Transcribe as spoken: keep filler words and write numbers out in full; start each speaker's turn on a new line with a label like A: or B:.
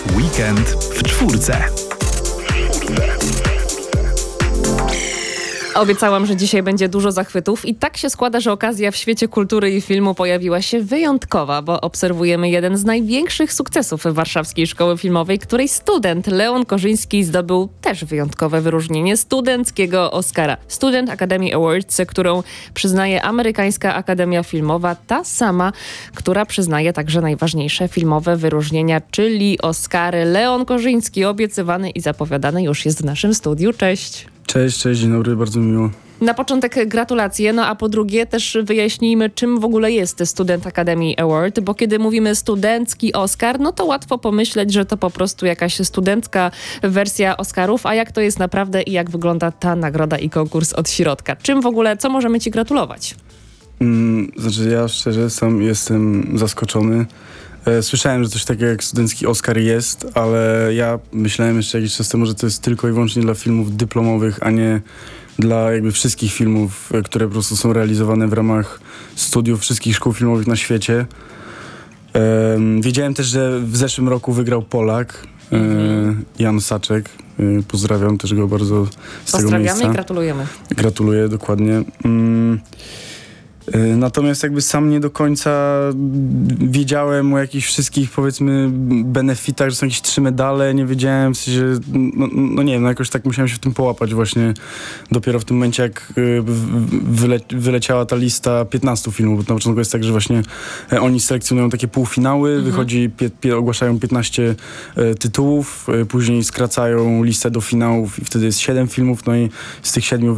A: Weekend w czwórce.
B: Obiecałam, że dzisiaj będzie dużo zachwytów i tak się składa, że okazja w świecie kultury i filmu pojawiła się wyjątkowa, bo obserwujemy jeden z największych sukcesów Warszawskiej Szkoły Filmowej, której student Leon Korzyński zdobył też wyjątkowe wyróżnienie studenckiego Oscara. Student Academy Awards, którą przyznaje Amerykańska Akademia Filmowa, ta sama, która przyznaje także najważniejsze filmowe wyróżnienia, czyli Oscary. Leon Korzyński, obiecywany i zapowiadany, już jest w naszym studiu. Cześć.
C: Cześć, cześć, dzień dobry, bardzo miło.
B: Na początek gratulacje, no a po drugie też wyjaśnijmy, czym w ogóle jest Student Academy Award, bo kiedy mówimy studencki Oscar, no to łatwo pomyśleć, że to po prostu jakaś studencka wersja Oscarów, a jak to jest naprawdę i jak wygląda ta nagroda i konkurs od środka? Czym w ogóle, co możemy ci gratulować?
C: Mm, znaczy ja szczerze sam jestem zaskoczony. Słyszałem, że coś takiego jak studencki Oscar jest, ale ja myślałem jeszcze jakiś czas temu, że to jest tylko i wyłącznie dla filmów dyplomowych, a nie dla jakby wszystkich filmów, które po prostu są realizowane w ramach studiów wszystkich szkół filmowych na świecie. Um, wiedziałem też, że w zeszłym roku wygrał Polak, mm-hmm. Jan Saczek. Pozdrawiam też go bardzo z tego miejsca.
B: Pozdrawiamy i gratulujemy.
C: Gratuluję, dokładnie. Um, Natomiast jakby sam nie do końca wiedziałem o jakichś wszystkich, powiedzmy, benefitach, że są jakieś trzy medale, nie wiedziałem, w sensie, no, no nie wiem, no jakoś tak musiałem się w tym połapać właśnie dopiero w tym momencie, jak wyle, wyleciała ta lista piętnastu filmów, bo na początku jest tak, że właśnie oni selekcjonują takie półfinały, mhm. wychodzi, pie, pie, ogłaszają piętnaście tytułów, później skracają listę do finałów i wtedy jest siedem filmów, no i z tych siedmiu